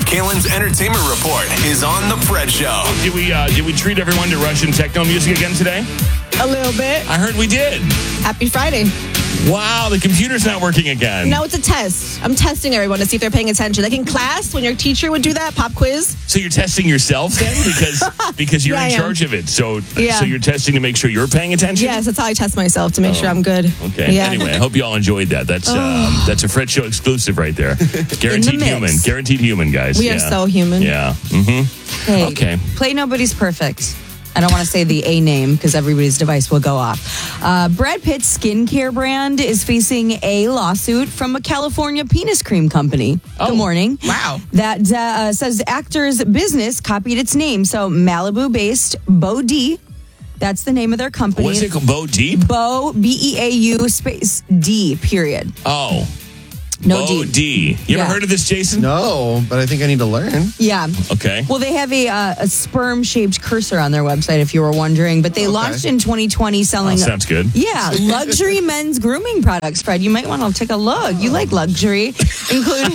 Kalen's Entertainment Report is on The Fred Show. Did we treat everyone to Russian techno music again today? A little bit. I heard we did. Happy Friday. Wow, the computer's not working again. No, it's a test. I'm testing everyone to see if they're paying attention. Like in class, when your teacher would do that, pop quiz. So you're testing yourself then? Because you're in charge of it. So you're testing to make sure you're paying attention? Yes, that's how I test myself to make sure I'm good. Okay. Yeah. Anyway, I hope you all enjoyed that. That's a Fred Show exclusive right there. Guaranteed human. Guaranteed human, guys. We are so human. Yeah. Mm-hmm. Hey, Okay. Play Nobody's Perfect. I don't want to say the A name because everybody's device will go off. Brad Pitt's skincare brand is facing a lawsuit from a California penis cream company. Good morning. Wow. That says the actor's business copied its name. So Malibu-based Bo D. That's the name of their company. What's it called? Bo Deep? Bo, B-E-A-U space D, period. Oh. No Bo D. D. You ever heard of this, Jason? No, but I think I need to learn. Yeah. Okay. Well, they have a sperm-shaped cursor on their website, if you were wondering. But they launched in 2020 selling... sounds good. Yeah, luxury men's grooming products, Fred. You might want to take a look. You like luxury, including...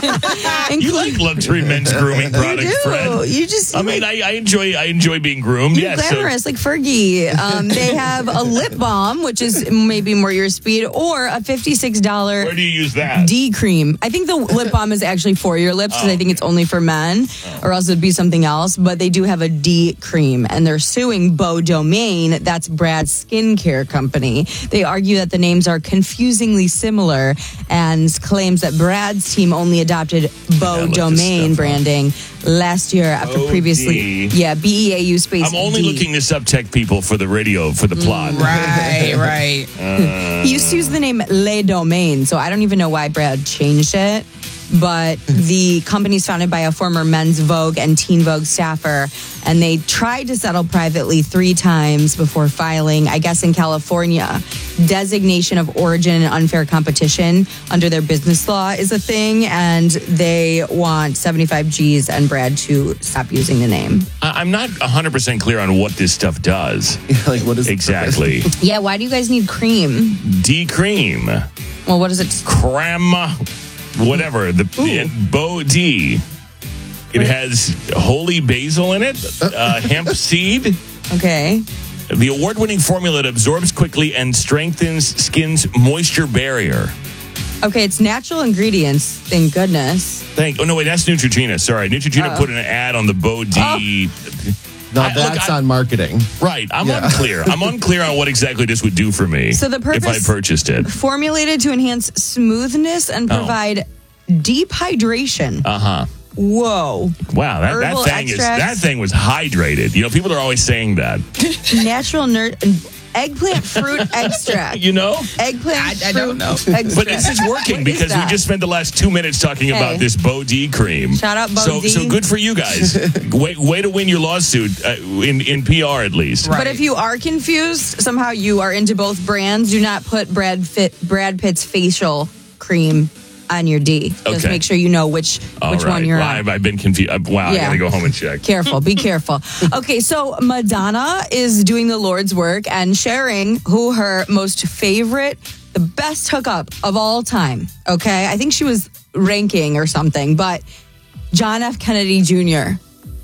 You like luxury men's grooming products, You do. Fred? You just... I mean, I enjoy being groomed. You're glamorous, like Fergie. They have a lip balm, which is maybe more your speed, or a $56... Where do you use that? D cream. I think the lip balm is actually for your lips because I think it's only for men, or else it'd be something else. But they do have a D cream, and they're suing Bo Domain. That's Brad's skincare company. They argue that the names are confusingly similar, and claims that Brad's team only adopted Bo Domain branding last year after previously. Yeah, BEAU space. I'm only D. looking this up, tech people, for the radio, for the plot. Right. He used to use the name Le Domain, so I don't even know why Brad changed it. But the company's founded by a former Men's Vogue and Teen Vogue staffer, and they tried to settle privately 3 times before filing, I guess in California. Designation of origin and unfair competition under their business law is a thing, and they want 75 G's and Brad to stop using the name. I'm not 100% clear on what this stuff does. Like, what is exactly? Yeah, why do you guys need cream? D cream. Well, what is it? Crema. Whatever. The Bo D. It has holy basil in it, hemp seed. Okay. The award-winning formula that absorbs quickly and strengthens skin's moisture barrier. Okay, it's natural ingredients. Thank goodness. Oh, no, wait, that's Neutrogena. Sorry. Neutrogena put an ad on the Bo D. No, that's on marketing. Right. I'm unclear. I'm unclear on what exactly this would do for me So the purpose, if I purchased it. Formulated to enhance smoothness and provide deep hydration. Uh-huh. Whoa. Wow, that thing was hydrated. You know, people are always saying that. Natural eggplant fruit extract. You know? Eggplant I don't know. Extract. But this is working because we just spent the last 2 minutes talking about this Bo D cream. Shout out Bo D. So good for you guys. way to win your lawsuit in PR at least. But if you are confused, somehow you are into both brands, do not put Brad Pitt's facial cream on your D. Just make sure you know which one you're on. I've been confused. I gotta go home and check. Careful, be careful. Okay, so Madonna is doing the Lord's work and sharing who her most favorite, the best hookup of all time. Okay, I think she was ranking or something, but John F. Kennedy Jr.,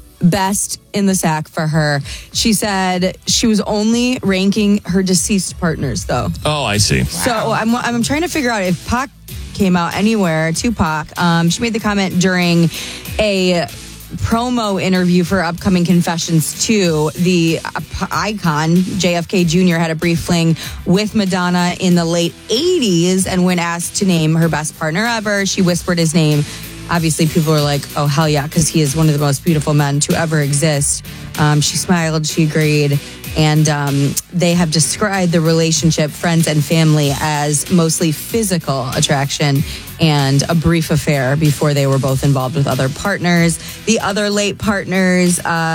best in the sack for her. She said she was only ranking her deceased partners, though. Oh, I see. So I'm trying to figure out if Pac came out anywhere. Tupac. She made the comment during a promo interview for upcoming Confessions 2. The icon, JFK Jr., had a brief fling with Madonna in the late 80s, and when asked to name her best partner ever, she whispered his name. Obviously, people were like, oh, hell yeah, because he is one of the most beautiful men to ever exist. She smiled, she agreed, and they have described the relationship, friends and family, as mostly physical attraction and a brief affair before they were both involved with other partners. The other late partners,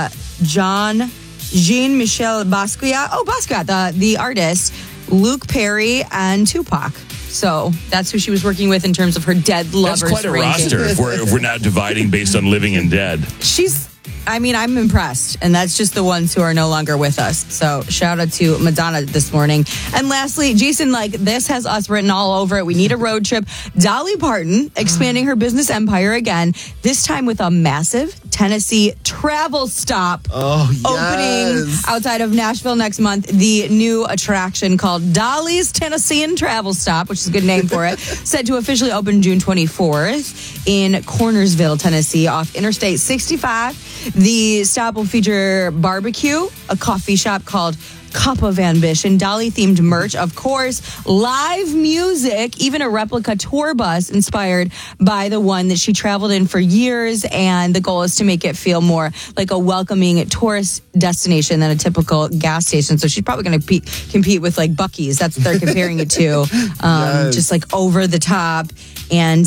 Jean-Michel Basquiat. Oh, Basquiat, the artist, Luke Perry, and Tupac. So that's who she was working with in terms of her dead lovers. That's quite a ranking. roster if we're now dividing based on living and dead. She's I'm impressed. And that's just the ones who are no longer with us. So shout out to Madonna this morning. And lastly, Jason, this has us written all over it. We need a road trip. Dolly Parton expanding her business empire again, this time with a massive Tennessee travel stop. Oh, yes. Opening outside of Nashville next month. The new attraction called Dolly's Tennessean Travel Stop, which is a good name for it, set to officially open June 24th in Cornersville, Tennessee, off Interstate 65. The stop will feature barbecue, a coffee shop called Cup of Ambition, Dolly-themed merch, of course, live music, even a replica tour bus inspired by the one that she traveled in for years. And the goal is to make it feel more like a welcoming tourist destination than a typical gas station. So she's probably going to compete with Buc-ee's. That's what they're comparing it to. Yes. Just over the top. And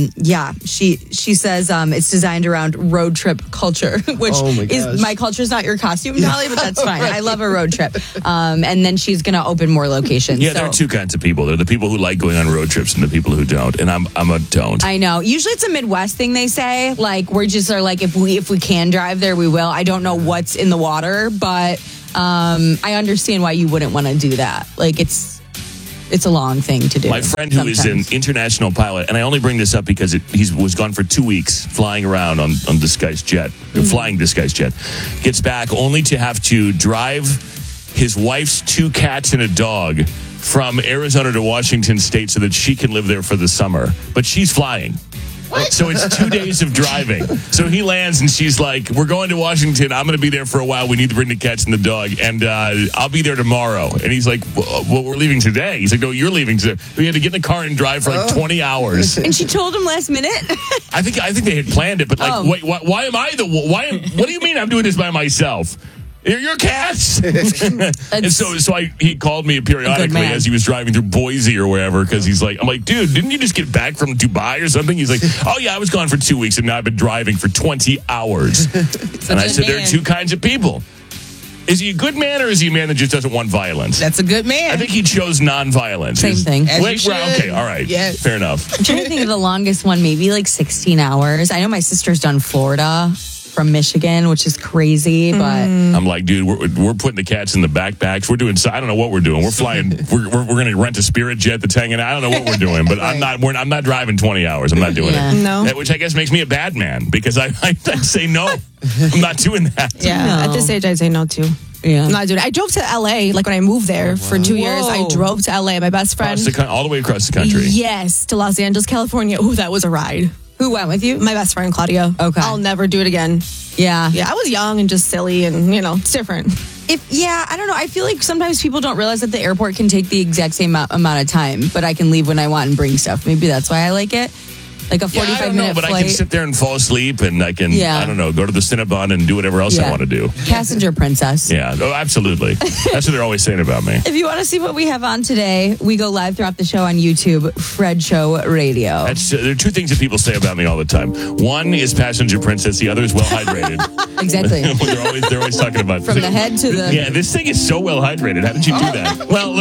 she says it's designed around road trip culture, which is my culture is not your costume, Dolly, but that's fine. I love a road trip. And then she's going to open more locations. Yeah, there are two kinds of people. There are the people who like going on road trips and the people who don't. And I'm a don't. I know. Usually it's a Midwest thing they say. We're just if we can drive there, we will. I don't know what's in the water, but I understand why you wouldn't want to do that. It's a long thing to do. My friend who is an international pilot, and I only bring this up because he was gone for 2 weeks flying around on this guy's jet, flying this guy's jet, gets back only to have to drive his wife's 2 cats and a dog from Arizona to Washington State so that she can live there for the summer. But she's flying. So it's 2 days of driving. So he lands and she's like, we're going to Washington. I'm going to be there for a while. We need to bring the cats and the dog. And I'll be there tomorrow. And he's like, well, we're leaving today. He's like, no, you're leaving today. We had to get in the car and drive for 20 hours. And she told him last minute? I think they had planned it. But wait, why am I what do you mean I'm doing this by myself? You're cats. And so he called me periodically as he was driving through Boise or wherever because he's like, I'm like, dude, didn't you just get back from Dubai or something? He's like, oh yeah, I was gone for 2 weeks and now I've been driving for 20 hours. And I said, there are two kinds of people. Is he a good man or is he a man that just doesn't want violence? That's a good man. I think he chose nonviolence. Same thing. Okay, all right. Yes. Fair enough. I'm trying to think of the longest one, maybe 16 hours. I know my sister's done Florida from Michigan, which is crazy, but I'm like, dude, we're putting the cats in the backpacks. We're doing. I don't know what we're doing. We're flying. We're going to rent a Spirit jet that's hanging out. I don't know what we're doing, but I'm not driving 20 hours. I'm not doing it. No. Which I guess makes me a bad man because I say no. I'm not doing that. Yeah, at this age, I'd say no too. yeah. I'm not doing it. I drove to LA, when I moved there for 2 years. I drove to LA. My best friend. All the way across the country. Yes, to Los Angeles, California. Oh, that was a ride. Who went with you? My best friend, Claudia. Okay. I'll never do it again. Yeah. Yeah, I was young and just silly and, it's different. I don't know. I feel like sometimes people don't realize that the airport can take the exact same amount of time, but I can leave when I want and bring stuff. Maybe that's why I like it. Like a 45-minute but flight. I can sit there and fall asleep and I can, I don't know, go to the Cinnabon and do whatever else I want to do. Passenger princess. Yeah, absolutely. That's what they're always saying about me. If you want to see what we have on today, we go live throughout the show on YouTube, Fred Show Radio. There are two things that people say about me all the time. One is passenger princess. The other is well hydrated. Exactly. they're always talking about From the head to the... Yeah, this thing is so well hydrated. How did you do that? Well,